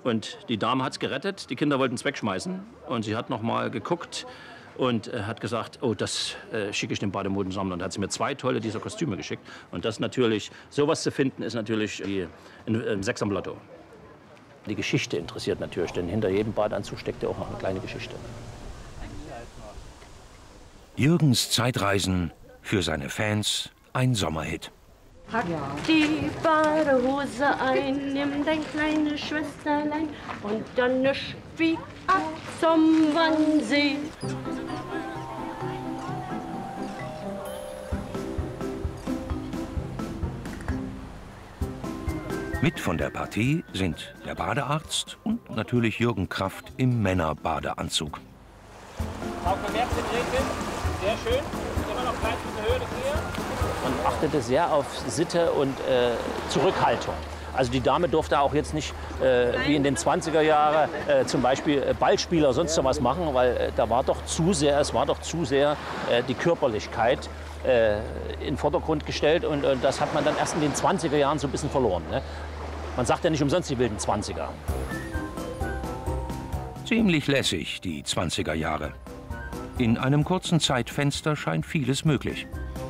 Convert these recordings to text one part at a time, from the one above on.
Und die Dame hat es gerettet, die Kinder wollten es wegschmeißen. Und sie hat noch mal geguckt und hat gesagt, oh, das schicke ich dem Bademodensammler. Und hat sie mir 2 tolle dieser Kostüme geschickt. Und das natürlich, sowas zu finden, ist natürlich wie ein Sechs am Lotto. Die Geschichte interessiert natürlich, denn hinter jedem Badeanzug steckt ja auch noch eine kleine Geschichte. Jürgens Zeitreisen, für seine Fans ein Sommerhit. Pack die Badehose ein, nimm dein kleines Schwesterlein und dann wie ab zum Wannsee. Mit von der Partie sind der Badearzt und natürlich Jürgen Kraft im Männerbadeanzug. Aufwärts gedreht, sehr schön, immer noch gleich in der Höhe des Knie. Man achtete sehr auf Sitte und Zurückhaltung. Also die Dame durfte auch jetzt nicht wie in den 20er Jahren zum Beispiel Ballspieler sonst so was machen, weil da war doch zu sehr, die Körperlichkeit in den Vordergrund gestellt und das hat man dann erst in den 20er Jahren so ein bisschen verloren. Ne? Man sagt ja nicht umsonst die wilden 20er. Ziemlich lässig, die 20er Jahre. In einem kurzen Zeitfenster scheint vieles möglich.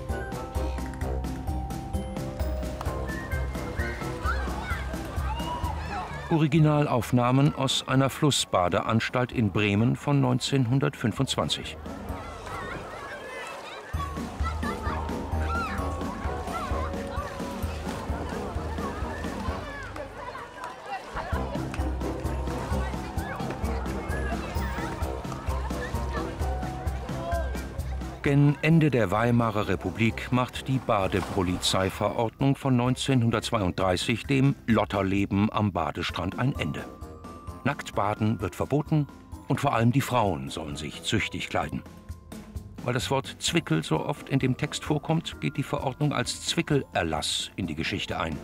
Originalaufnahmen aus einer Flussbadeanstalt in Bremen von 1925. Gen Ende der Weimarer Republik macht die Badepolizeiverordnung von 1932 dem Lotterleben am Badestrand ein Ende. Nacktbaden wird verboten und vor allem die Frauen sollen sich züchtig kleiden. Weil das Wort Zwickel so oft in dem Text vorkommt, geht die Verordnung als Zwickelerlass in die Geschichte ein.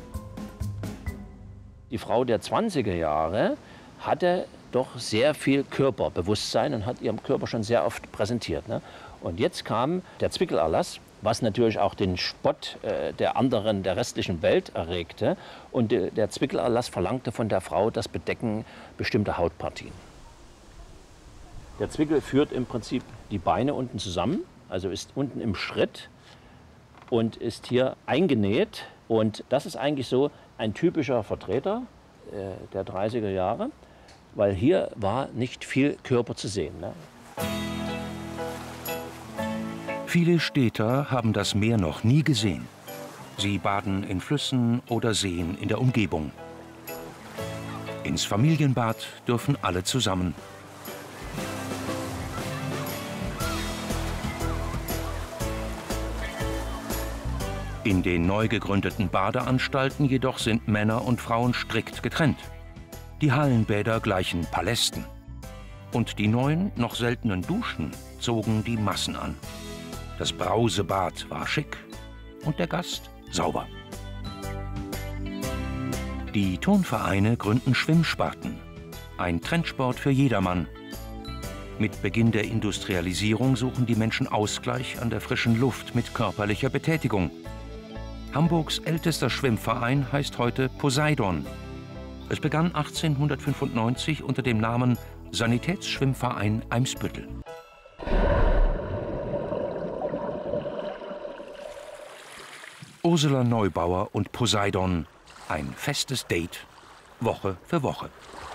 Die Frau der 20er Jahre hatte doch sehr viel Körperbewusstsein und hat ihren Körper schon sehr oft präsentiert. Ne? Und jetzt kam der Zwickelerlass, was natürlich auch den Spott der restlichen Welt erregte. Und der Zwickelerlass verlangte von der Frau das Bedecken bestimmter Hautpartien. Der Zwickel führt im Prinzip die Beine unten zusammen, also ist unten im Schritt und ist hier eingenäht. Und das ist eigentlich so ein typischer Vertreter der 30er Jahre, weil hier war nicht viel Körper zu sehen. Ne? Viele Städter haben das Meer noch nie gesehen. Sie baden in Flüssen oder Seen in der Umgebung. Ins Familienbad dürfen alle zusammen. In den neu gegründeten Badeanstalten jedoch sind Männer und Frauen strikt getrennt. Die Hallenbäder gleichen Palästen. Und die neuen, noch seltenen Duschen zogen die Massen an. Das Brausebad war schick und der Gast sauber. Die Turnvereine gründen Schwimmsparten. Ein Trendsport für jedermann. Mit Beginn der Industrialisierung suchen die Menschen Ausgleich an der frischen Luft mit körperlicher Betätigung. Hamburgs ältester Schwimmverein heißt heute Poseidon. Es begann 1895 unter dem Namen Sanitätsschwimmverein Eimsbüttel. Ursula Neubauer und Poseidon, ein festes Date, Woche für Woche.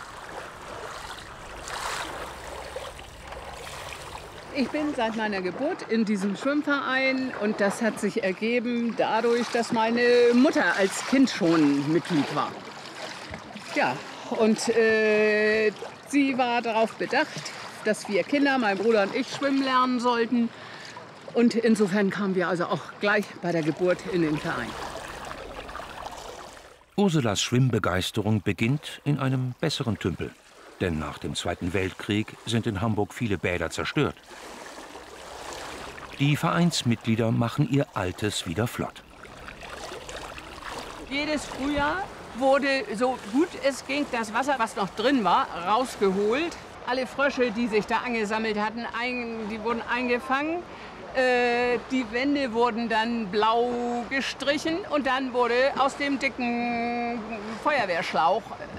Ich bin seit meiner Geburt in diesem Schwimmverein und das hat sich ergeben dadurch, dass meine Mutter als Kind schon Mitglied war. Ja, und sie war darauf bedacht, dass wir Kinder, mein Bruder und ich, schwimmen lernen sollten. Und insofern kamen wir also auch gleich bei der Geburt in den Verein. Ursulas Schwimmbegeisterung beginnt in einem besseren Tümpel. Denn nach dem Zweiten Weltkrieg sind in Hamburg viele Bäder zerstört. Die Vereinsmitglieder machen ihr Altes wieder flott. Jedes Frühjahr wurde, so gut es ging, das Wasser, was noch drin war, rausgeholt. Alle Frösche, die sich da angesammelt hatten, die wurden eingefangen. Die Wände wurden dann blau gestrichen und dann wurde aus dem dicken Feuerwehrschlauch